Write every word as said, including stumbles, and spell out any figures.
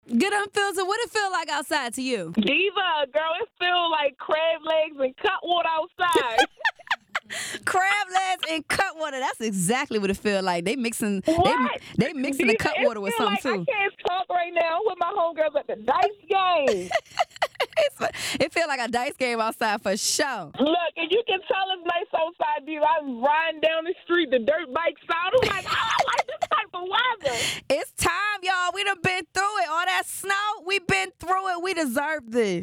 Good unfiltered. What it feel like outside to you? Diva, girl, it feel like crab legs and cut water outside. Crab legs and cut water. That's exactly what it feel like. They mixing. What? They they mixing the Diva, cut it water with feel something like too. I can't talk right now with my homegirls at the dice game. It's, it feel like a dice game outside for sure. Look, and you can tell it's nice outside, Diva. I'm riding down the street, the dirt bike sound. I'm like, oh, I like this type of weather. It's time, y'all. We done been through it. All that snow, we been through it. We deserve this.